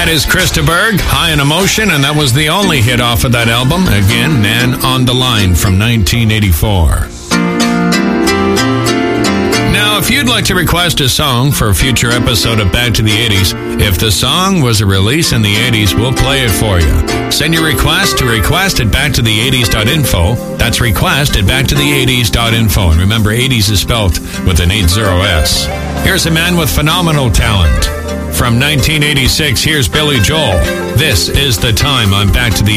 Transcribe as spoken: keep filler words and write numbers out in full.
That is Krista Berg, High in Emotion, and that was the only hit off of that album. Again, Man on the Line from nineteen eighty-four. Now, if you'd like to request a song for a future episode of Back to the eighties, if the song was a release in the eighties, we'll play it for you. Send your request to request at back to the eighties dot info. That's request at back to the eighties dot info. And remember, eighties is spelled with an eight zero S. Here's a man with phenomenal talent. From nineteen eighty-six, here's Billy Joel. This is the time on Back to the